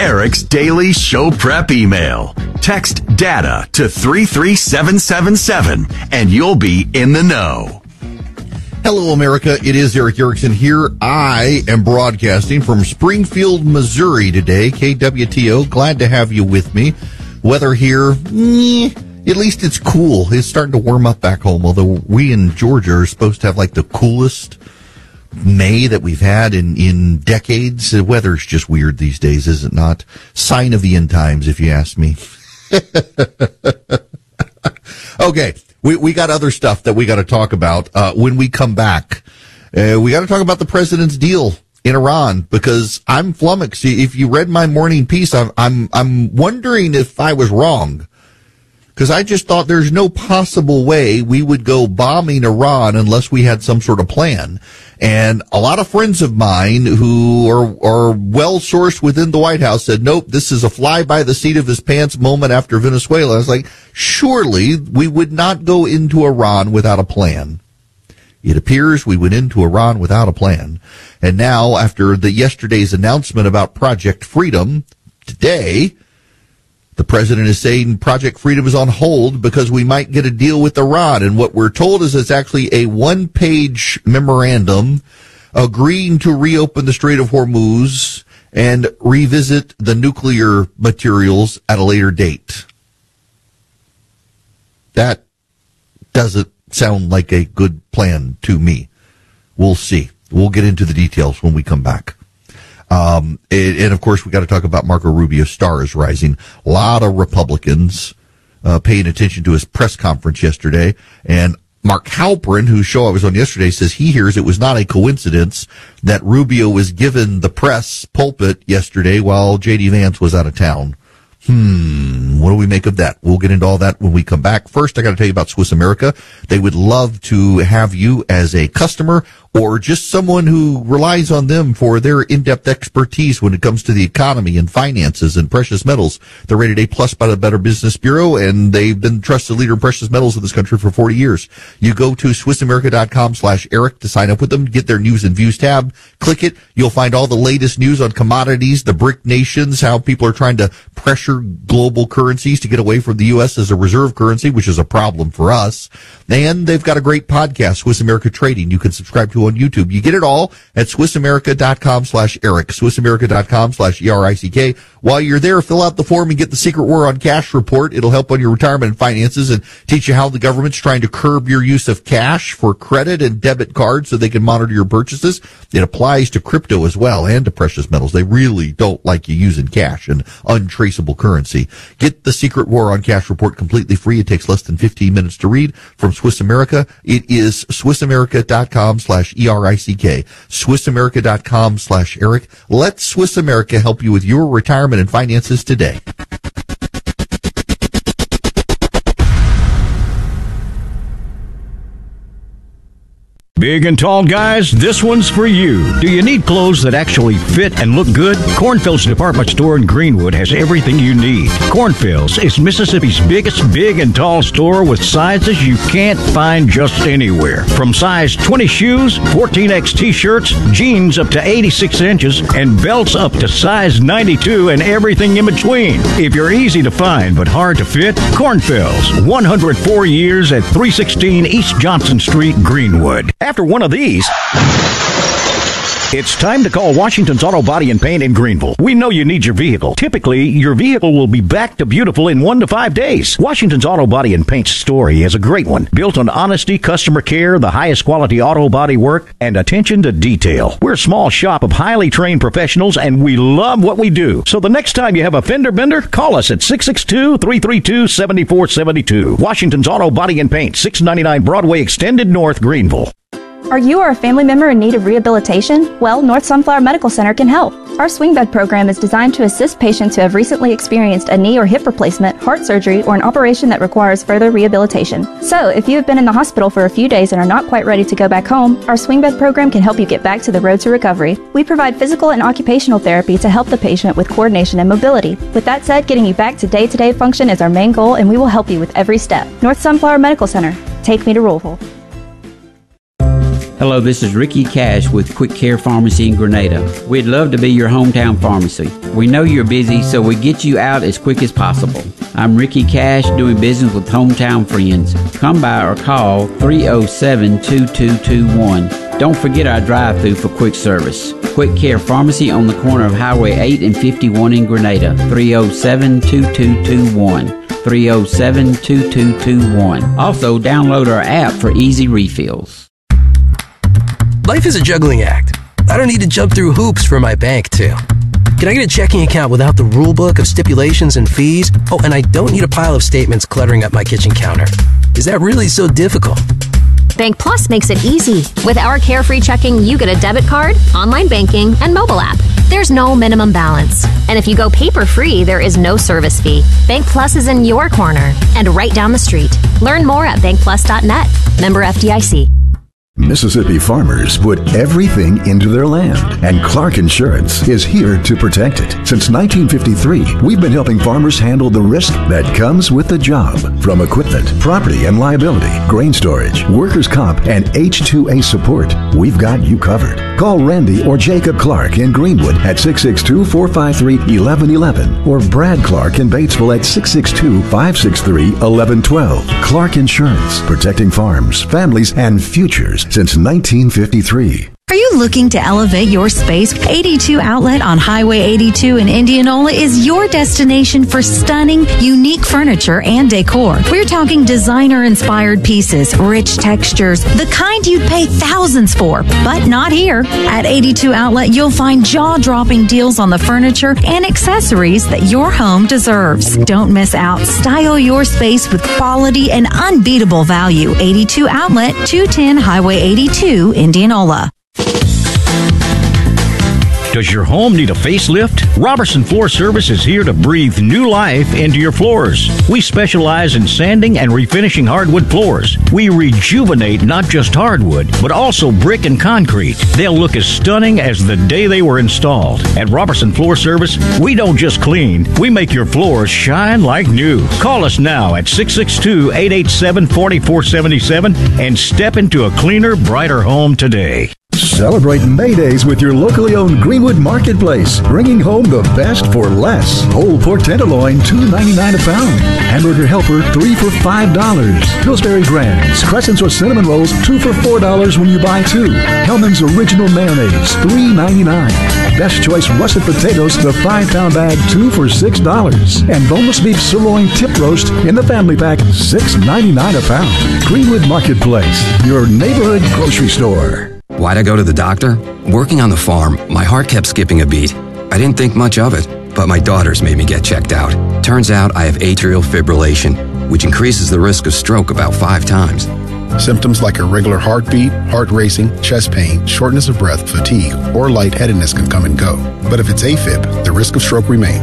Eric's daily show prep email. Text DATA to 33777 and you'll be in the know. Hello, America. It is Eric Erickson here. I am broadcasting from Springfield, Missouri today. KWTO. Glad to have you with me. Weather here, at least it's cool. It's starting to warm up back home, although we in Georgia are supposed to have like the coolest May that we've had in decades. The weather's just weird these days, is it not? Sign of the end times, if you ask me. Okay, we got other stuff that we got to talk about when we come back. We got to talk about the president's deal in Iran, because I'm flummoxed. If you read my morning piece, I'm wondering if I was wrong. Because I just thought there's no possible way we would go bombing Iran unless we had some sort of plan. And a lot of friends of mine who are well-sourced within the White House said, nope, this is a fly-by-the-seat-of-his-pants moment after Venezuela. I was like, surely we would not go into Iran without a plan. It appears we went into Iran without a plan. And now, after yesterday's announcement about Project Freedom, today, the president is saying Project Freedom is on hold because we might get a deal with Iran. And what we're told is it's actually a one-page memorandum agreeing to reopen the Strait of Hormuz and revisit the nuclear materials at a later date. That doesn't sound like a good plan to me. We'll see. We'll get into the details when we come back. And of course, we got to talk about Marco Rubio's star is rising. A lot of Republicans paying attention to his press conference yesterday. And Mark Halperin, whose show I was on yesterday, says he hears it was not a coincidence that Rubio was given the press pulpit yesterday while J.D. Vance was out of town. What do we make of that? We'll get into all that when we come back. First, I got to tell you about Swiss America. They would love to have you as a customer or just someone who relies on them for their in-depth expertise when it comes to the economy and finances and precious metals. They're rated A+ by the Better Business Bureau, and they've been trusted leader in precious metals in this country for 40 years. You go to SwissAmerica.com/Eric to sign up with them, get their news and views tab. Click it. You'll find all the latest news on commodities, the BRIC nations, how people are trying to pressure global currencies to get away from the U.S. as a reserve currency, which is a problem for us. And they've got a great podcast, Swiss America Trading, you can subscribe to on YouTube. You get it all at SwissAmerica.com/Eric, SwissAmerica.com/ERICK. While you're there, fill out the form and get the Secret War on Cash report. It'll help on your retirement and finances and teach you how the government's trying to curb your use of cash for credit and debit cards so they can monitor your purchases. It applies to crypto as well and to precious metals. They really don't like you using cash and untraceable currency. Get the Secret War on Cash report completely free. It takes less than 15 minutes to read from Swiss America. It is SwissAmerica.com/ERICK, SwissAmerica.com/Eric. Let Swiss America help you with your retirement and finances today. Big and tall guys, this one's for you. Do you need clothes that actually fit and look good? Cornfield's department store in Greenwood has everything you need. Cornfield's is Mississippi's biggest big and tall store with sizes you can't find just anywhere. From size 20 shoes, 14X t-shirts, jeans up to 86 inches, and belts up to size 92 and everything in between. If you're easy to find but hard to fit, Cornfield's, 104 years at 316 East Johnson Street, Greenwood. After one of these, it's time to call Washington's Auto Body and Paint in Greenville. We know you need your vehicle. Typically, your vehicle will be back to beautiful in 1 to 5 days. Washington's Auto Body and Paint story is a great one. Built on honesty, customer care, the highest quality auto body work, and attention to detail. We're a small shop of highly trained professionals, and we love what we do. So the next time you have a fender bender, call us at 662-332-7472. Washington's Auto Body and Paint, 699 Broadway Extended North, Greenville. Are you or a family member in need of rehabilitation? Well, North Sunflower Medical Center can help. Our swing bed program is designed to assist patients who have recently experienced a knee or hip replacement, heart surgery, or an operation that requires further rehabilitation. So, if you have been in the hospital for a few days and are not quite ready to go back home, our swing bed program can help you get back to the road to recovery. We provide physical and occupational therapy to help the patient with coordination and mobility. With that said, getting you back to day-to-day function is our main goal, and we will help you with every step. North Sunflower Medical Center. Take me to Louisville. Hello, this is Ricky Cash with Quick Care Pharmacy in Grenada. We'd love to be your hometown pharmacy. We know you're busy, so we get you out as quick as possible. I'm Ricky Cash, doing business with hometown friends. Come by or call 307-2221. Don't forget our drive-thru for quick service. Quick Care Pharmacy on the corner of Highway 8 and 51 in Grenada. 307-2221. 307-2221. Also, download our app for easy refills. Life is a juggling act. I don't need to jump through hoops for my bank, too. Can I get a checking account without the rule book of stipulations and fees? Oh, and I don't need a pile of statements cluttering up my kitchen counter. Is that really so difficult? Bank Plus makes it easy. With our Carefree Checking, you get a debit card, online banking, and mobile app. There's no minimum balance. And if you go paper-free, there is no service fee. Bank Plus is in your corner and right down the street. Learn more at bankplus.net. Member FDIC. Mississippi farmers put everything into their land, and Clark Insurance is here to protect it. Since 1953, we've been helping farmers handle the risk that comes with the job. From equipment, property and liability, grain storage, workers' comp, and H-2A support, we've got you covered. Call Randy or Jacob Clark in Greenwood at 662-453-1111 or Brad Clark in Batesville at 662-563-1112. Clark Insurance, protecting farms, families, and futures since 1953. Are you looking to elevate your space? 82 Outlet on Highway 82 in Indianola is your destination for stunning, unique furniture and decor. We're talking designer-inspired pieces, rich textures, the kind you'd pay thousands for, but not here. At 82 Outlet, you'll find jaw-dropping deals on the furniture and accessories that your home deserves. Don't miss out. Style your space with quality and unbeatable value. 82 Outlet, 210 Highway 82, Indianola. Does your home need a facelift? Robertson Floor Service is here to breathe new life into your floors. We specialize in sanding and refinishing hardwood floors. We rejuvenate not just hardwood, but also brick and concrete. They'll look as stunning as the day they were installed. At Robertson Floor Service, we don't just clean, we make your floors shine like new. Call us now at 662-887-4477 and step into a cleaner, brighter home today. Celebrate May Days with your locally owned Greenwood Marketplace, bringing home the best for less. Whole pork tenderloin, $2.99 a pound. Hamburger Helper, 3 for $5. Pillsbury Grands, crescents or cinnamon rolls, 2 for $4 when you buy 2. Hellman's Original Mayonnaise, $3.99. Best Choice Russet Potatoes, the 5-pound bag, 2 for $6. And boneless beef sirloin tip roast in the family pack, $6.99 a pound. Greenwood Marketplace, your neighborhood grocery store. Why'd I go to the doctor? Working on the farm, my heart kept skipping a beat. I didn't think much of it, but my daughters made me get checked out. Turns out I have atrial fibrillation, which increases the risk of stroke about 5 times. Symptoms like irregular heartbeat, heart racing, chest pain, shortness of breath, fatigue, or lightheadedness can come and go. But if it's AFib, the risk of stroke remains.